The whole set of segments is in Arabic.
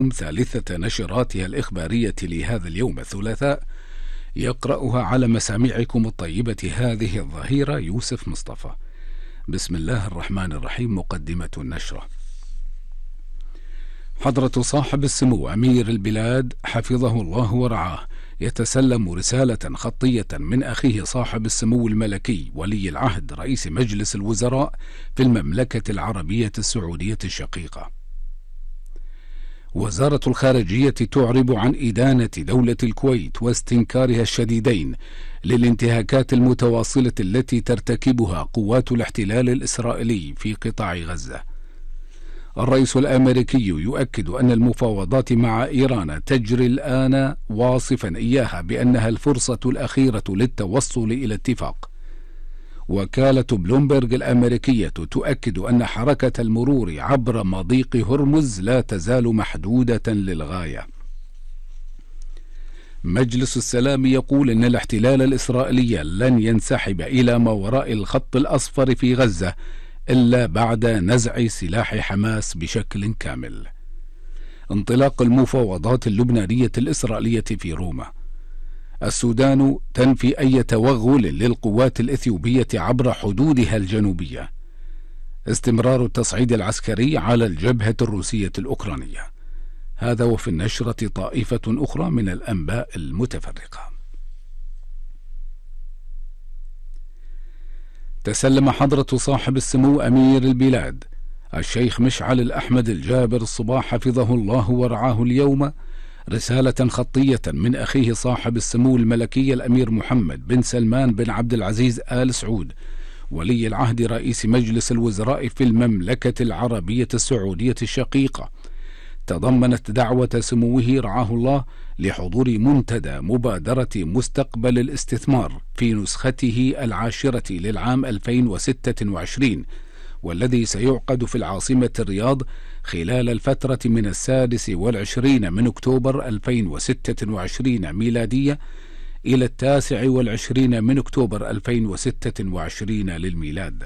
ثالثة نشراتها الإخبارية لهذا اليوم الثلاثاء، يقرأها على مسامعكم الطيبة هذه الظهيرة يوسف مصطفى. بسم الله الرحمن الرحيم. مقدمة النشرة. حضرة صاحب السمو أمير البلاد حفظه الله ورعاه يتسلم رسالة خطية من أخيه صاحب السمو الملكي ولي العهد رئيس مجلس الوزراء في المملكة العربية السعودية الشقيقة. وزارة الخارجية تعرب عن إدانة دولة الكويت واستنكارها الشديدين للانتهاكات المتواصلة التي ترتكبها قوات الاحتلال الإسرائيلي في قطاع غزة. الرئيس الأمريكي يؤكد أن المفاوضات مع إيران تجري الآن، واصفا إياها بأنها الفرصة الأخيرة للتوصل إلى اتفاق. وكالة بلومبرغ الأمريكية تؤكد أن حركة المرور عبر مضيق هرمز لا تزال محدودة للغاية. مجلس السلام يقول أن الاحتلال الإسرائيلي لن ينسحب إلى ما وراء الخط الأصفر في غزة إلا بعد نزع سلاح حماس بشكل كامل. انطلاق المفاوضات اللبنانية الإسرائيلية في روما. السودان تنفي أي توغل للقوات الإثيوبية عبر حدودها الجنوبية. استمرار التصعيد العسكري على الجبهة الروسية الأوكرانية. هذا وفي النشرة طائفة أخرى من الأنباء المتفرقة. تسلم حضرة صاحب السمو أمير البلاد الشيخ مشعل الأحمد الجابر الصباح حفظه الله ورعاه اليوم رسالة خطية من أخيه صاحب السمو الملكي الأمير محمد بن سلمان بن عبد العزيز آل سعود ولي العهد رئيس مجلس الوزراء في المملكة العربية السعودية الشقيقة، تضمنت دعوة سموه رعاه الله لحضور منتدى مبادرة مستقبل الاستثمار في نسخته 10 للعام 2026، والذي سيعقد في العاصمة الرياض خلال الفترة من 26 من أكتوبر 2026 ميلادية إلى 29 من أكتوبر 2026 للميلاد.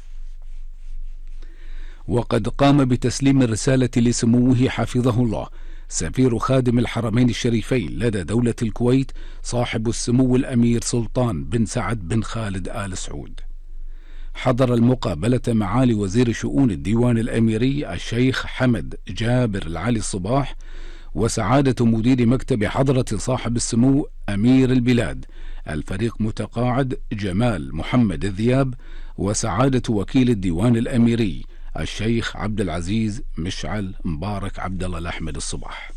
وقد قام بتسليم الرسالة لسموه حفظه الله سفير خادم الحرمين الشريفين لدى دولة الكويت صاحب السمو الأمير سلطان بن سعد بن خالد آل سعود. حضر المقابلة معالي وزير شؤون الديوان الأميري الشيخ حمد جابر العلي الصباح، وسعادة مدير مكتب حضرة صاحب السمو أمير البلاد الفريق متقاعد جمال محمد الذياب، وسعادة وكيل الديوان الأميري الشيخ عبد العزيز مشعل مبارك عبد الله الأحمد الصباح.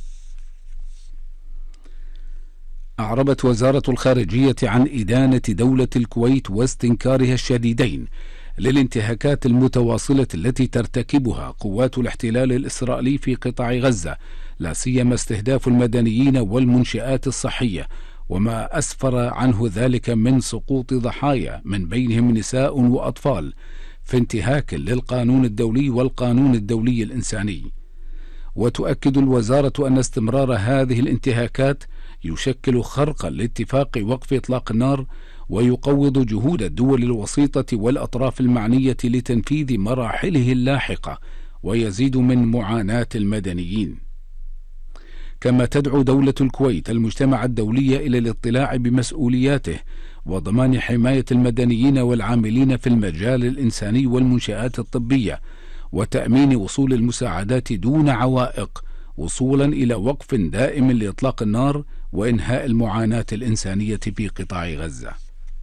أعربت وزارة الخارجية عن إدانة دولة الكويت واستنكارها الشديدين للانتهاكات المتواصلة التي ترتكبها قوات الاحتلال الإسرائيلي في قطاع غزة، لا سيما استهداف المدنيين والمنشآت الصحية، وما أسفر عنه ذلك من سقوط ضحايا من بينهم نساء وأطفال في انتهاك للقانون الدولي والقانون الدولي الإنساني. وتؤكد الوزارة أن استمرار هذه الانتهاكات يشكل خرقا لاتفاق وقف إطلاق النار، ويقوض جهود الدول الوسيطة والأطراف المعنية لتنفيذ مراحله اللاحقة، ويزيد من معاناة المدنيين. كما تدعو دولة الكويت المجتمع الدولي إلى الاطلاع بمسؤولياته وضمان حماية المدنيين والعاملين في المجال الإنساني والمنشآت الطبية، وتأمين وصول المساعدات دون عوائق، وصولا إلى وقف دائم لإطلاق النار وإنهاء المعاناة الإنسانية في قطاع غزة.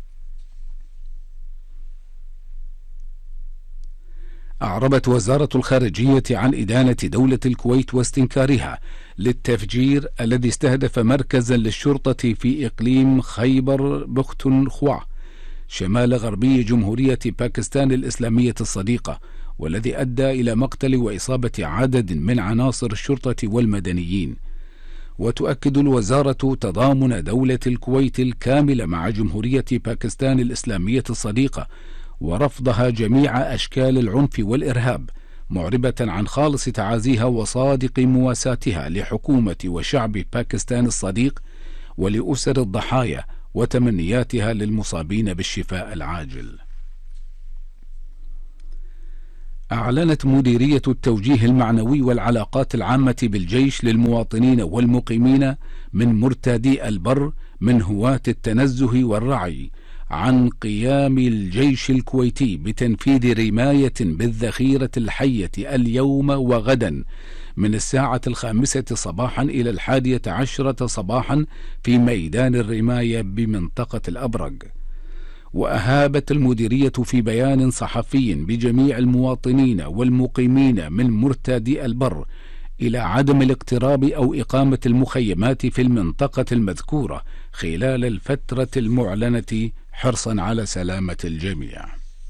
أعربت وزارة الخارجية عن إدانة دولة الكويت واستنكارها للتفجير الذي استهدف مركزا للشرطة في إقليم خيبر بختونخوا شمال غربي جمهورية باكستان الإسلامية الصديقة، والذي أدى إلى مقتل وإصابة عدد من عناصر الشرطة والمدنيين. وتؤكد الوزارة تضامن دولة الكويت الكامل مع جمهورية باكستان الإسلامية الصديقة ورفضها جميع أشكال العنف والإرهاب، معربة عن خالص تعازيها وصادق مواساتها لحكومة وشعب باكستان الصديق ولأسر الضحايا، وتمنياتها للمصابين بالشفاء العاجل. أعلنت مديرية التوجيه المعنوي والعلاقات العامة بالجيش للمواطنين والمقيمين من مرتادي البر من هواة التنزه والرعي عن قيام الجيش الكويتي بتنفيذ رماية بالذخيرة الحية اليوم وغدا من الساعة 5 صباحا إلى 11 صباحا في ميدان الرماية بمنطقة الأبرق. وأهابت المديرية في بيان صحفي بجميع المواطنين والمقيمين من مرتادي البر إلى عدم الاقتراب أو إقامة المخيمات في المنطقة المذكورة خلال الفترة المعلنة حرصا على سلامة الجميع.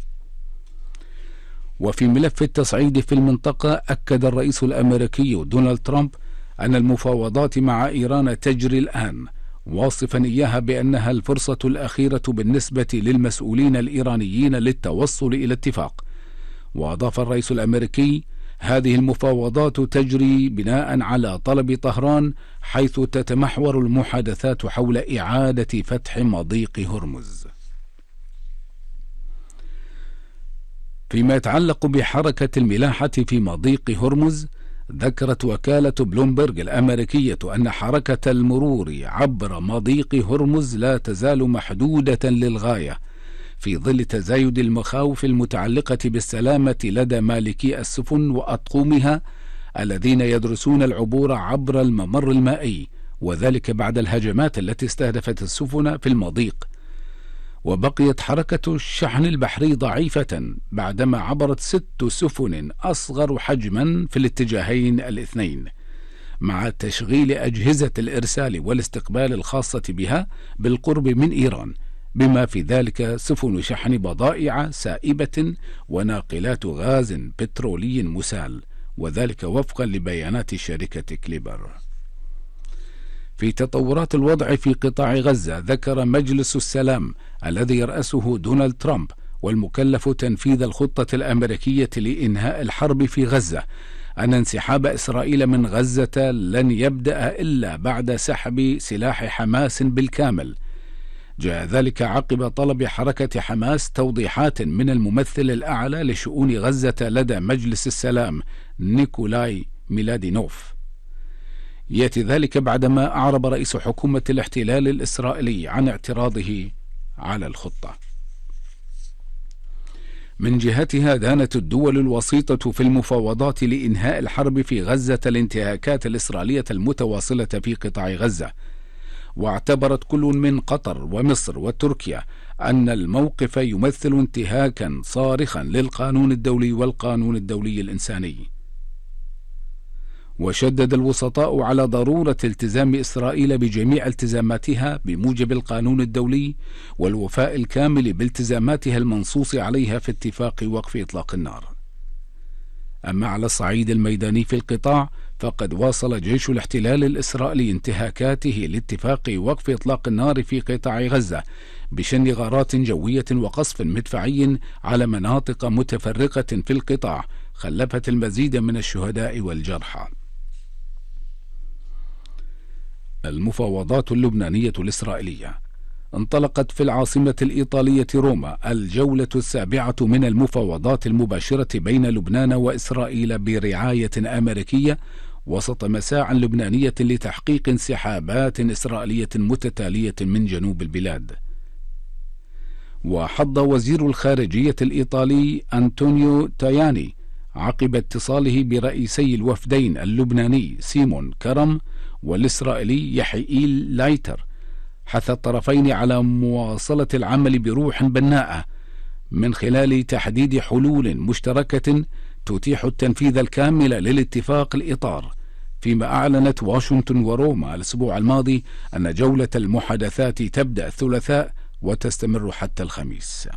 وفي ملف التصعيد في المنطقة، أكد الرئيس الأمريكي دونالد ترامب أن المفاوضات مع إيران تجري الآن، واصفا إياها بأنها الفرصة الأخيرة بالنسبة للمسؤولين الإيرانيين للتوصل إلى اتفاق. وأضاف الرئيس الأمريكي: هذه المفاوضات تجري بناء على طلب طهران، حيث تتمحور المحادثات حول إعادة فتح مضيق هرمز. فيما يتعلق بحركة الملاحة في مضيق هرمز، ذكرت وكالة بلومبرج الأمريكية أن حركة المرور عبر مضيق هرمز لا تزال محدودة للغاية في ظل تزايد المخاوف المتعلقة بالسلامة لدى مالكي السفن وأطقمها الذين يدرسون العبور عبر الممر المائي، وذلك بعد الهجمات التي استهدفت السفن في المضيق. وبقيت حركة الشحن البحري ضعيفة بعدما عبرت 6 سفن أصغر حجما في الاتجاهين الاثنين، مع تشغيل أجهزة الإرسال والاستقبال الخاصة بها بالقرب من إيران، بما في ذلك سفن شحن بضائع سائبة وناقلات غاز بترولي مسال، وذلك وفقا لبيانات شركة كليبر. في تطورات الوضع في قطاع غزة، ذكر مجلس السلام الذي يرأسه دونالد ترامب والمكلف تنفيذ الخطة الأمريكية لإنهاء الحرب في غزة أن انسحاب إسرائيل من غزة لن يبدأ إلا بعد سحب سلاح حماس بالكامل. جاء ذلك عقب طلب حركة حماس توضيحات من الممثل الأعلى لشؤون غزة لدى مجلس السلام نيكولاي ميلادينوف. يأتي ذلك بعدما أعرب رئيس حكومة الاحتلال الإسرائيلي عن اعتراضه على الخطة. من جهتها، دانت الدول الوسيطة في المفاوضات لإنهاء الحرب في غزة الانتهاكات الإسرائيلية المتواصلة في قطاع غزة، واعتبرت كل من قطر ومصر وتركيا أن الموقف يمثل انتهاكا صارخا للقانون الدولي والقانون الدولي الإنساني. وشدد الوسطاء على ضرورة التزام إسرائيل بجميع التزاماتها بموجب القانون الدولي والوفاء الكامل بالتزاماتها المنصوص عليها في اتفاق وقف إطلاق النار. أما على الصعيد الميداني في القطاع، فقد واصل جيش الاحتلال الإسرائيلي انتهاكاته لاتفاق وقف إطلاق النار في قطاع غزة بشن غارات جوية وقصف مدفعي على مناطق متفرقة في القطاع، خلفت المزيد من الشهداء والجرحى. المفاوضات اللبنانية الإسرائيلية. انطلقت في العاصمة الإيطالية روما الجولة السابعة من المفاوضات المباشرة بين لبنان وإسرائيل برعاية أمريكية، وسط مساع لبنانية لتحقيق انسحابات إسرائيلية متتالية من جنوب البلاد. وحض وزير الخارجية الإيطالي أنطونيو تاياني عقب اتصاله برئيسي الوفدين اللبناني سيمون كرم والإسرائيلي يحيئيل لايتر حث الطرفين على مواصلة العمل بروح بناءة من خلال تحديد حلول مشتركة تتيح التنفيذ الكامل للاتفاق الإطار، فيما أعلنت واشنطن وروما الأسبوع الماضي أن جولة المحادثات تبدأ الثلاثاء وتستمر حتى الخميس.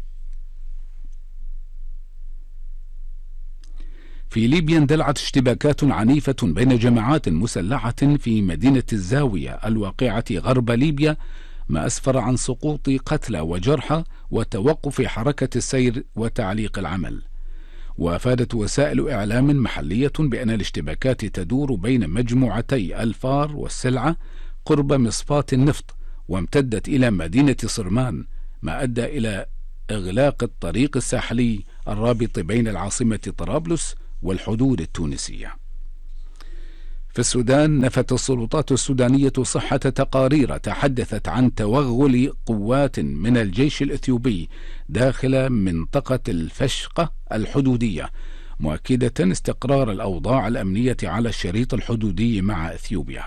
في ليبيا اندلعت اشتباكات عنيفة بين جماعات مسلحة في مدينة الزاوية الواقعة غرب ليبيا، ما أسفر عن سقوط قتلى وجرحى وتوقف حركة السير وتعليق العمل. وأفادت وسائل إعلام محلية بأن الاشتباكات تدور بين مجموعتي الفار والسلعة قرب مصفاة النفط، وامتدت إلى مدينة صرمان، ما أدى إلى إغلاق الطريق الساحلي الرابط بين العاصمة طرابلس والحدود التونسية. في السودان، نفت السلطات السودانية صحة تقارير تحدثت عن توغل قوات من الجيش الإثيوبي داخل منطقة الفشقة الحدودية، مؤكدة استقرار الأوضاع الأمنية على الشريط الحدودي مع إثيوبيا.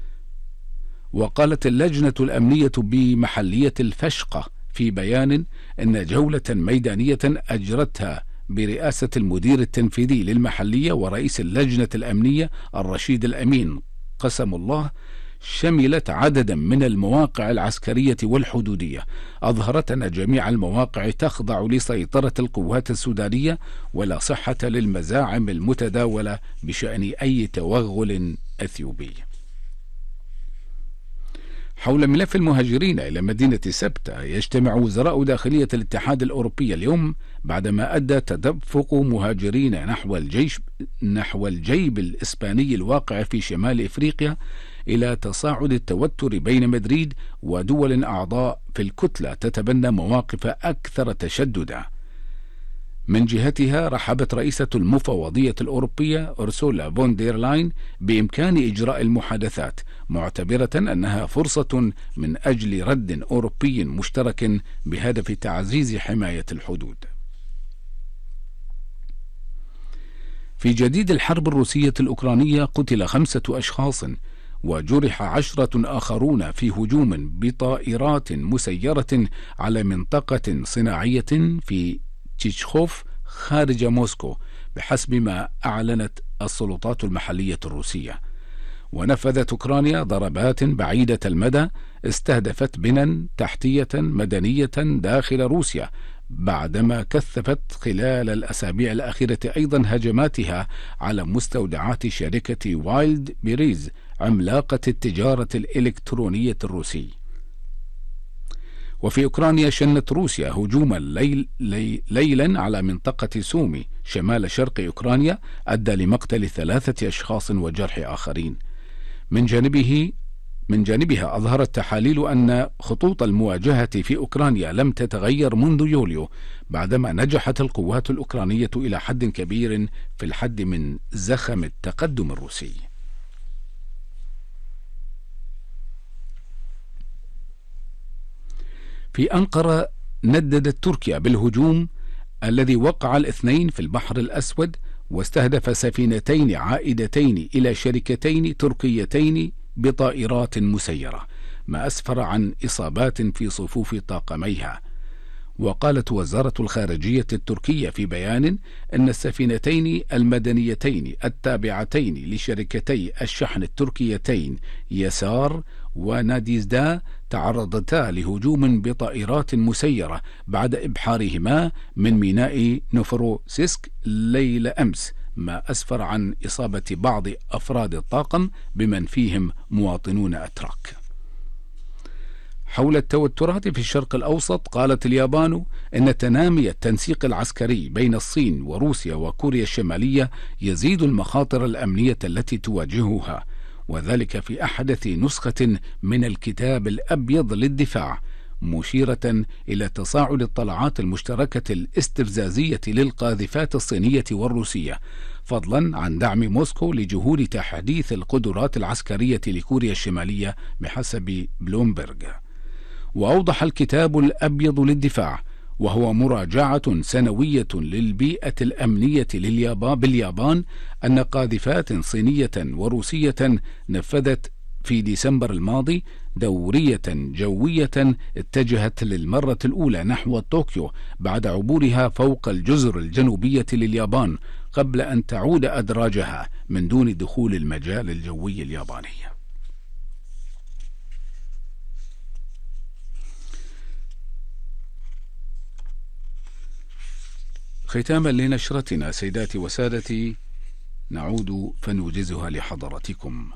وقالت اللجنة الأمنية بمحلية الفشقة في بيان إن جولة ميدانية أجرتها برئاسة المدير التنفيذي للمحلية ورئيس اللجنة الأمنية الرشيد الأمين قسم الله شملت عددا من المواقع العسكرية والحدودية، أظهرت أن جميع المواقع تخضع لسيطرة القوات السودانية، ولا صحة للمزاعم المتداولة بشأن أي توغل أثيوبي. حول ملف المهاجرين إلى مدينة سبتة، يجتمع وزراء داخلية الاتحاد الأوروبي اليوم بعدما أدى تدفق مهاجرين نحو الجيب الإسباني الواقع في شمال إفريقيا إلى تصاعد التوتر بين مدريد ودول أعضاء في الكتلة تتبنى مواقف أكثر تشددا. من جهتها، رحبت رئيسة المفوضية الأوروبية أرسولا فون دير لاين بإمكان إجراء المحادثات، معتبرة أنها فرصة من أجل رد أوروبي مشترك بهدف تعزيز حماية الحدود. في جديد الحرب الروسية الأوكرانية، قتل 5 أشخاص وجرح 10 آخرون في هجوم بطائرات مسيرة على منطقة صناعية في تشيخوف خارج موسكو، بحسب ما أعلنت السلطات المحلية الروسية. ونفذت أوكرانيا ضربات بعيدة المدى استهدفت بنى تحتية مدنية داخل روسيا، بعدما كثفت خلال الأسابيع الأخيرة أيضا هجماتها على مستودعات شركة وايلد بيريز عملاقة التجارة الإلكترونية الروسي. وفي أوكرانيا، شنت روسيا هجوما ليلا على منطقة سومي شمال شرق أوكرانيا أدى لمقتل 3 أشخاص وجرح آخرين. من جانبها أظهرت تحاليل أن خطوط المواجهة في أوكرانيا لم تتغير منذ يوليو، بعدما نجحت القوات الأوكرانية إلى حد كبير في الحد من زخم التقدم الروسي. في أنقرة، نددت تركيا بالهجوم الذي وقع الاثنين في البحر الأسود، واستهدف سفينتين عائدتين إلى شركتين تركيتين بطائرات مسيرة، ما أسفر عن إصابات في صفوف طاقميها. وقالت وزارة الخارجية التركية في بيان أن السفينتين المدنيتين التابعتين لشركتي الشحن التركيتين يسار وناديزدا تعرضتا لهجوم بطائرات مسيرة بعد إبحارهما من ميناء نوفروسيسك ليلة أمس، ما أسفر عن إصابة بعض أفراد الطاقم بمن فيهم مواطنون أتراك. حول التوترات في الشرق الأوسط، قالت اليابان إن تنامي التنسيق العسكري بين الصين وروسيا وكوريا الشمالية يزيد المخاطر الأمنية التي تواجهها، وذلك في أحدث نسخة من الكتاب الأبيض للدفاع، مشيرة إلى تصاعد الطلعات المشتركة الاستفزازية للقاذفات الصينية والروسية، فضلا عن دعم موسكو لجهود تحديث القدرات العسكرية لكوريا الشمالية بحسب بلومبرغ. وأوضح الكتاب الأبيض للدفاع، وهو مراجعة سنوية للبيئة الأمنية باليابان، أن قاذفات صينية وروسية نفذت في ديسمبر الماضي دورية جوية اتجهت للمرة الأولى نحو طوكيو بعد عبورها فوق الجزر الجنوبية لليابان، قبل أن تعود أدراجها من دون دخول المجال الجوي الياباني. ختاما لنشرتنا سيداتي وسادتي، نعود فنوجزها لحضرتكم.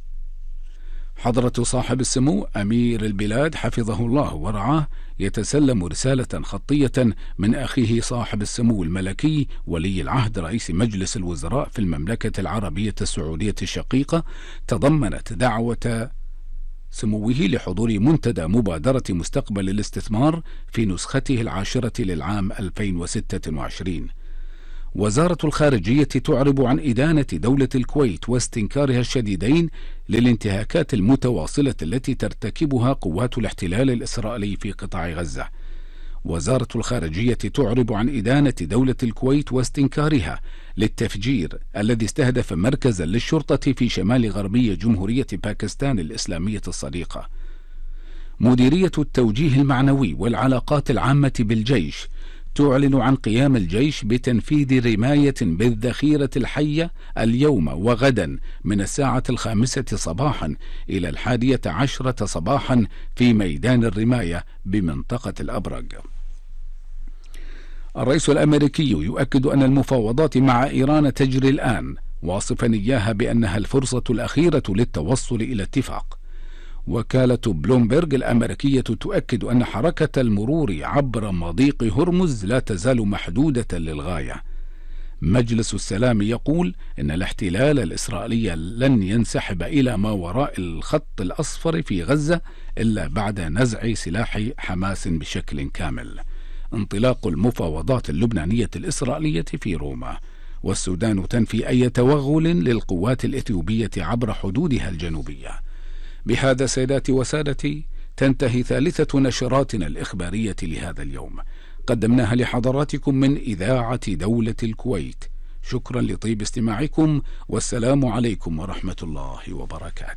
حضرة صاحب السمو أمير البلاد حفظه الله ورعاه يتسلم رسالة خطية من أخيه صاحب السمو الملكي ولي العهد رئيس مجلس الوزراء في المملكة العربية السعودية الشقيقة، تضمنت دعوة سموه لحضور منتدى مبادرة مستقبل الاستثمار في نسخته 10 للعام 2026. وزارة الخارجية تعرب عن إدانة دولة الكويت واستنكارها الشديدين للانتهاكات المتواصلة التي ترتكبها قوات الاحتلال الإسرائيلي في قطاع غزة. وزارة الخارجية تعرب عن إدانة دولة الكويت واستنكارها للتفجير الذي استهدف مركزا للشرطة في شمال غربي جمهورية باكستان الإسلامية الصديقة. مديرية التوجيه المعنوي والعلاقات العامة بالجيش تعلن عن قيام الجيش بتنفيذ رماية بالذخيرة الحية اليوم وغدا من 5:00 صباحا إلى 11:00 صباحا في ميدان الرماية بمنطقة الأبرق. الرئيس الأمريكي يؤكد أن المفاوضات مع إيران تجري الآن، واصفا إياها بأنها الفرصة الأخيرة للتوصل إلى اتفاق. وكالة بلومبرغ الأمريكية تؤكد أن حركة المرور عبر مضيق هرمز لا تزال محدودة للغاية. مجلس السلام يقول إن الاحتلال الإسرائيلي لن ينسحب إلى ما وراء الخط الأصفر في غزة إلا بعد نزع سلاح حماس بشكل كامل. انطلاق المفاوضات اللبنانية الإسرائيلية في روما. والسودان تنفي أي توغل للقوات الإثيوبية عبر حدودها الجنوبية. بهذا سيداتي وسادتي تنتهي ثالثة نشراتنا الإخبارية لهذا اليوم، قدمناها لحضراتكم من إذاعة دولة الكويت. شكرا لطيب استماعكم، والسلام عليكم ورحمة الله وبركاته.